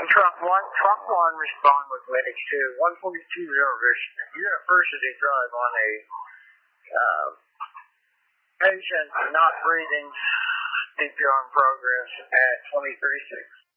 Trunk 1 respond with medics to 142 reservation. University Drive on a patient not breathing, CPR in progress at 23.6.